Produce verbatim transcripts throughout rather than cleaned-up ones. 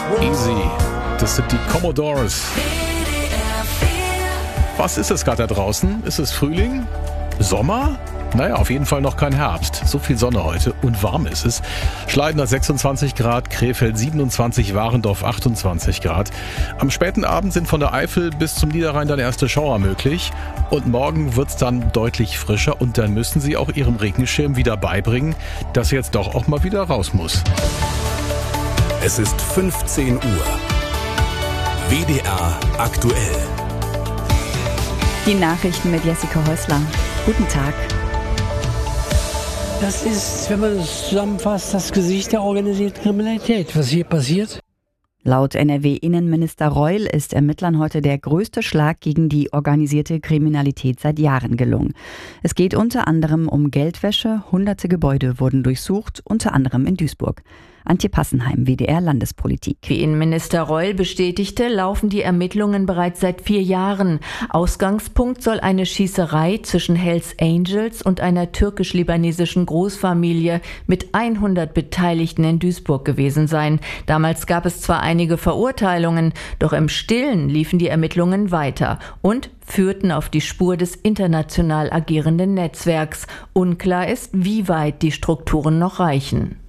Easy, das sind die Commodores. Was ist es gerade da draußen? Ist es Frühling? Sommer? Naja, auf jeden Fall noch kein Herbst. So viel Sonne heute und warm ist es. Schleiden hat sechsundzwanzig Grad, Krefeld siebenundzwanzig, Warendorf achtundzwanzig Grad. Am späten Abend sind von der Eifel bis zum Niederrhein dann erste Schauer möglich. Und morgen wird's dann deutlich frischer und dann müssen Sie auch Ihrem Regenschirm wieder beibringen, dass jetzt doch auch mal wieder raus muss. Es ist fünfzehn Uhr. W D R aktuell. Die Nachrichten mit Jessica Häusler. Guten Tag. Das ist, wenn man es zusammenfasst, das Gesicht der organisierten Kriminalität. Was hier passiert? Laut N R W-Innenminister Reul ist Ermittlern heute der größte Schlag gegen die organisierte Kriminalität seit Jahren gelungen. Es geht unter anderem um Geldwäsche, hunderte Gebäude wurden durchsucht, unter anderem in Duisburg. Antje Passenheim, W D R Landespolitik. Wie Innenminister Reul bestätigte, laufen die Ermittlungen bereits seit vier Jahren. Ausgangspunkt soll eine Schießerei zwischen Hells Angels und einer türkisch-libanesischen Großfamilie mit hundert Beteiligten in Duisburg gewesen sein. Damals gab es zwar einige Verurteilungen, doch im Stillen liefen die Ermittlungen weiter und führten auf die Spur des international agierenden Netzwerks. Unklar ist, wie weit die Strukturen noch reichen.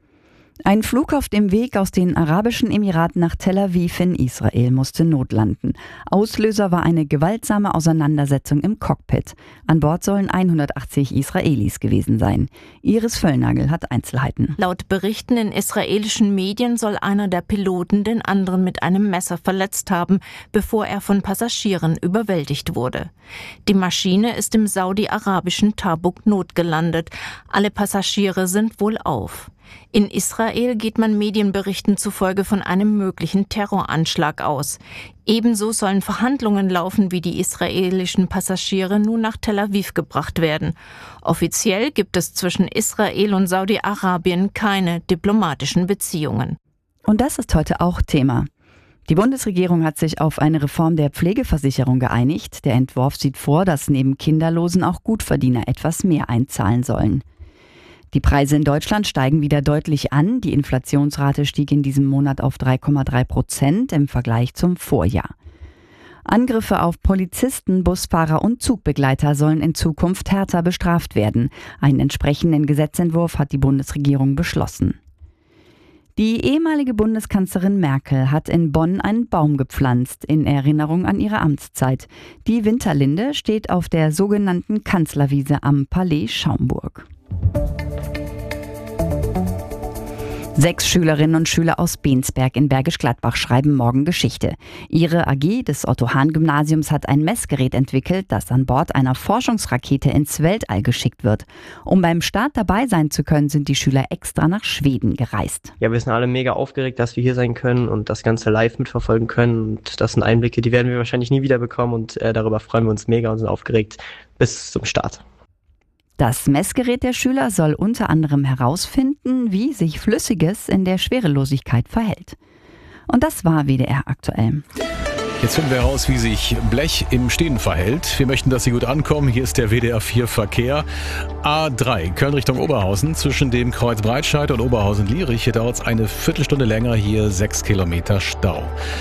Ein Flug auf dem Weg aus den Arabischen Emiraten nach Tel Aviv in Israel musste notlanden. Auslöser war eine gewaltsame Auseinandersetzung im Cockpit. An Bord sollen hundertachtzig Israelis gewesen sein. Iris Völlnagel hat Einzelheiten. Laut Berichten in israelischen Medien soll einer der Piloten den anderen mit einem Messer verletzt haben, bevor er von Passagieren überwältigt wurde. Die Maschine ist im saudi-arabischen Tabuk notgelandet. Alle Passagiere sind wohlauf. In Israel geht man Medienberichten zufolge von einem möglichen Terroranschlag aus. Ebenso sollen Verhandlungen laufen, wie die israelischen Passagiere nun nach Tel Aviv gebracht werden. Offiziell gibt es zwischen Israel und Saudi-Arabien keine diplomatischen Beziehungen. Und das ist heute auch Thema. Die Bundesregierung hat sich auf eine Reform der Pflegeversicherung geeinigt. Der Entwurf sieht vor, dass neben Kinderlosen auch Gutverdiener etwas mehr einzahlen sollen. Die Preise in Deutschland steigen wieder deutlich an. Die Inflationsrate stieg in diesem Monat auf drei Komma drei Prozent im Vergleich zum Vorjahr. Angriffe auf Polizisten, Busfahrer und Zugbegleiter sollen in Zukunft härter bestraft werden. Einen entsprechenden Gesetzentwurf hat die Bundesregierung beschlossen. Die ehemalige Bundeskanzlerin Merkel hat in Bonn einen Baum gepflanzt, in Erinnerung an ihre Amtszeit. Die Winterlinde steht auf der sogenannten Kanzlerwiese am Palais Schaumburg. Sechs Schülerinnen und Schüler aus Bensberg in Bergisch Gladbach schreiben morgen Geschichte. Ihre A G des Otto-Hahn-Gymnasiums hat ein Messgerät entwickelt, das an Bord einer Forschungsrakete ins Weltall geschickt wird. Um beim Start dabei sein zu können, sind die Schüler extra nach Schweden gereist. Ja, wir sind alle mega aufgeregt, dass wir hier sein können und das Ganze live mitverfolgen können. Und das sind Einblicke, die werden wir wahrscheinlich nie wieder bekommen und äh, darüber freuen wir uns mega und sind aufgeregt bis zum Start. Das Messgerät der Schüler soll unter anderem herausfinden, wie sich Flüssiges in der Schwerelosigkeit verhält. Und das war W D R aktuell. Jetzt finden wir heraus, wie sich Blech im Stehen verhält. Wir möchten, dass Sie gut ankommen. Hier ist der W D R vier Verkehr. A drei, Köln Richtung Oberhausen, zwischen dem Kreuz Breitscheid und Oberhausen-Lierich. Hier dauert es eine Viertelstunde länger, hier sechs Kilometer Stau.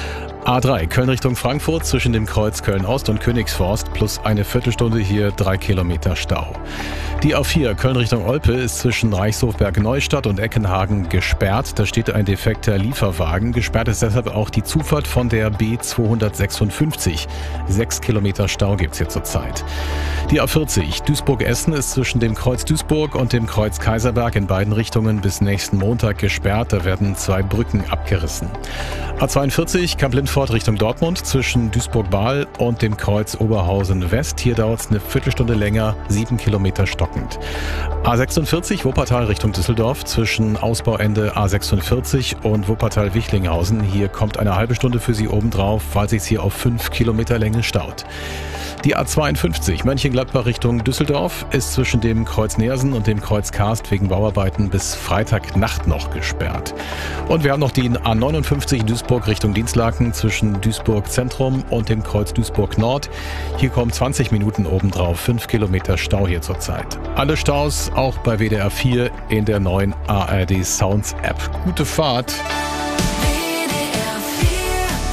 A drei, Köln Richtung Frankfurt, zwischen dem Kreuz Köln-Ost und Königsforst, plus eine Viertelstunde, hier drei Kilometer Stau. Die A vier, Köln Richtung Olpe, ist zwischen Reichshofberg-Neustadt und Eckenhagen gesperrt. Da steht ein defekter Lieferwagen. Gesperrt ist deshalb auch die Zufahrt von der B zweihundertsechsundfünfzig. Sechs Kilometer Stau gibt's hier zurzeit. Die A vierzig, Duisburg-Essen, ist zwischen dem Kreuz Duisburg und dem Kreuz Kaiserberg in beiden Richtungen bis nächsten Montag gesperrt. Da werden zwei Brücken abgerissen. A zweiundvierzig, Kamp-Lindfort Richtung Dortmund, zwischen Duisburg-Bahl und dem Kreuz Oberhausen-West. Hier dauert es eine Viertelstunde länger, sieben Kilometer stockend. A sechsundvierzig, Wuppertal Richtung Düsseldorf, zwischen Ausbauende A sechsundvierzig und Wuppertal-Wichlinghausen. Hier kommt eine halbe Stunde für Sie obendrauf, weil sich hier auf fünf Kilometer Länge staut. Die A zweiundfünfzig, Mönchengladbach Richtung Düsseldorf, ist zwischen dem Kreuz Neersen und dem Kreuz Karst wegen Bauarbeiten bis Freitagnacht noch gesperrt. Und wir haben noch die A neunundfünfzig Duisburg Richtung Dinslaken zwischen Duisburg Zentrum und dem Kreuz Duisburg Nord. Hier kommen zwanzig Minuten obendrauf, fünf Kilometer Stau hier zurzeit. Alle Staus auch bei W D R vier in der neuen A R D Sounds App. Gute Fahrt! W D R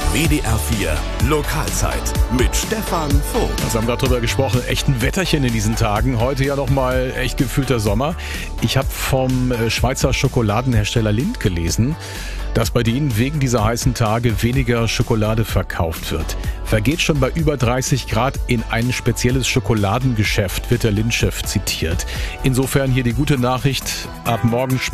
W D R vier Lokalzeit mit Stefan Vogt. Also haben wir darüber gesprochen, echt ein Wetterchen in diesen Tagen. Heute ja nochmal echt gefühlter Sommer. Ich habe vom Schweizer Schokoladenhersteller Lindt gelesen, dass bei denen wegen dieser heißen Tage weniger Schokolade verkauft wird. Vergeht schon bei über dreißig Grad in ein spezielles Schokoladengeschäft, wird der Lindt-Chef zitiert. Insofern hier die gute Nachricht, ab morgen